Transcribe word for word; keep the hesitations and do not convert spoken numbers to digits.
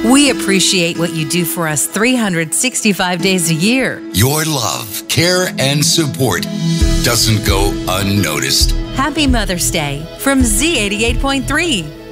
We appreciate what you do for us three hundred sixty-five days a year. Your love, care, and support doesn't go unnoticed. Happy Mother's Day from Z eighty-eight point three.